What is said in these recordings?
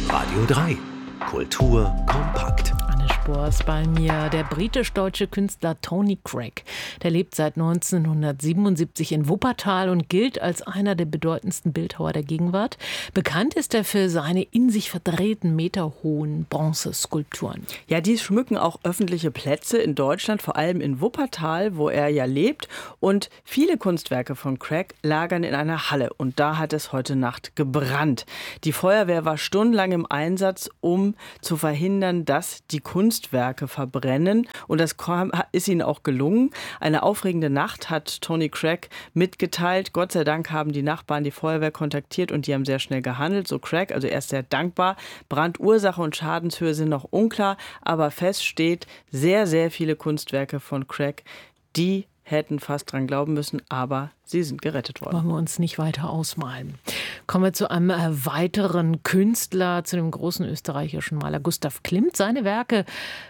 Radio 3. Kultur kompakt. Anne Spohr ist bei mir. Der britisch-deutsche Künstler Tony Craig. Der lebt seit 1977 in Wuppertal und gilt als einer der bedeutendsten Bildhauer der Gegenwart. Bekannt ist er für seine in sich verdrehten meterhohen Bronzeskulpturen. Ja, die schmücken auch öffentliche Plätze in Deutschland, vor allem in Wuppertal, wo er ja lebt. Und viele Kunstwerke von Craig lagern in einer Halle. Und da hat es heute Nacht gebrannt. Die Feuerwehr war stundenlang im Einsatz, um zu verhindern, dass die Kunstwerke verbrennen. Und das ist ihnen auch gelungen. Eine aufregende Nacht hat Tony Craig mitgeteilt. Gott sei Dank haben die Nachbarn die Feuerwehr kontaktiert und die haben sehr schnell gehandelt. So Craig, also er ist sehr dankbar. Brandursache und Schadenshöhe sind noch unklar, aber fest steht, sehr, sehr viele Kunstwerke von Craig, die hätten fast dran glauben müssen, aber sie sind gerettet worden. Wollen wir uns nicht weiter ausmalen. Kommen wir zu einem weiteren Künstler, zu dem großen österreichischen Maler Gustav Klimt. Sein Werk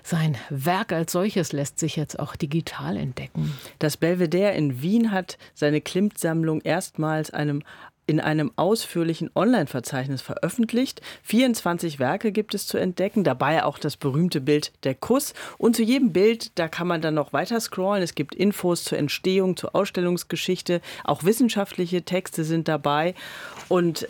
als solches lässt sich jetzt auch digital entdecken. Das Belvedere in Wien hat seine Klimt-Sammlung erstmals in einem ausführlichen Online-Verzeichnis veröffentlicht. 24 Werke gibt es zu entdecken, dabei auch das berühmte Bild Der Kuss. Und zu jedem Bild, da kann man dann noch weiter scrollen. Es gibt Infos zur Entstehung, zur Ausstellungsgeschichte, auch wissenschaftliche Texte sind dabei. Und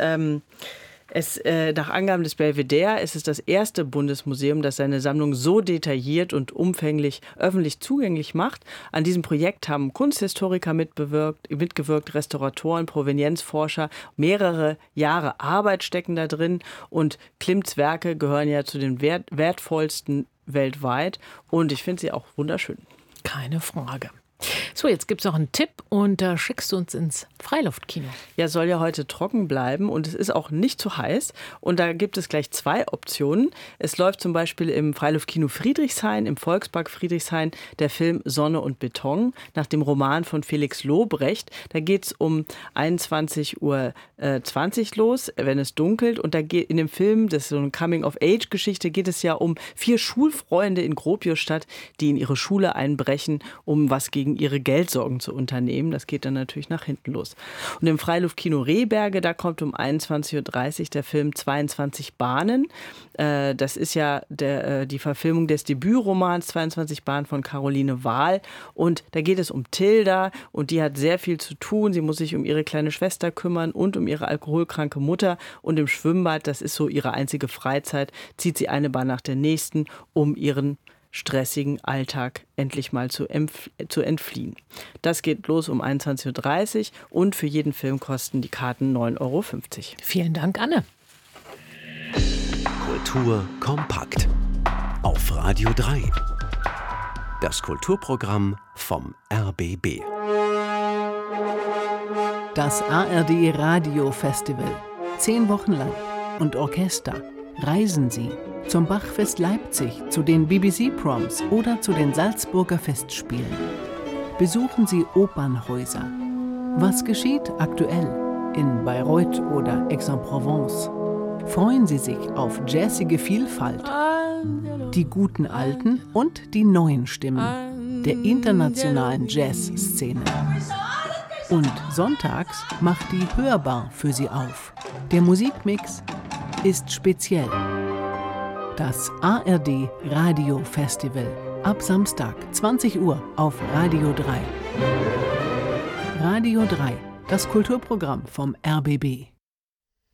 nach Angaben des Belvedere ist es das erste Bundesmuseum, das seine Sammlung so detailliert und umfänglich öffentlich zugänglich macht. An diesem Projekt haben Kunsthistoriker mitgewirkt, Restauratoren, Provenienzforscher. Mehrere Jahre Arbeit stecken da drin und Klimts Werke gehören ja zu den wertvollsten weltweit und ich finde sie auch wunderschön. Keine Frage. So, jetzt gibt es noch einen Tipp und da schickst du uns ins Freiluftkino. Ja, soll ja heute trocken bleiben und es ist auch nicht zu heiß. Und da gibt es gleich zwei Optionen. Es läuft zum Beispiel im Freiluftkino Friedrichshain, im Volkspark Friedrichshain, der Film Sonne und Beton nach dem Roman von Felix Lobrecht. Da geht es um 21:20 Uhr los, wenn es dunkelt. Und da geht in dem Film, das ist so eine Coming-of-Age-Geschichte, geht es ja um 4 Schulfreunde in Gropiusstadt, die in ihre Schule einbrechen, um was gegen ihre Geldsorgen zu unternehmen. Das geht dann natürlich nach hinten los. Und im Freiluftkino Rehberge, da kommt um 21:30 Uhr der Film 22 Bahnen. Das ist ja die Verfilmung des Debütromans 22 Bahnen von Caroline Wahl. Und da geht es um Tilda und die hat sehr viel zu tun. Sie muss sich um ihre kleine Schwester kümmern und um ihre alkoholkranke Mutter. Und im Schwimmbad, das ist so ihre einzige Freizeit, zieht sie eine Bahn nach der nächsten, um ihren stressigen Alltag endlich mal zu entfliehen. Das geht los um 21:30 Uhr und für jeden Film kosten die Karten 9,50 €. Vielen Dank, Anne. Kultur kompakt. Auf Radio 3. Das Kulturprogramm vom RBB. Das ARD Radio Festival. 10 Wochen lang. Und Orchester. Reisen Sie zum Bachfest Leipzig, zu den BBC Proms oder zu den Salzburger Festspielen. Besuchen Sie Opernhäuser. Was geschieht aktuell in Bayreuth oder Aix-en-Provence? Freuen Sie sich auf jazzige Vielfalt, die guten alten und die neuen Stimmen der internationalen Jazzszene. Und sonntags macht die Hörbar für Sie auf. Der Musikmix ist speziell. Das ARD Radio Festival. Ab Samstag, 20 Uhr auf Radio 3. Radio 3, das Kulturprogramm vom RBB.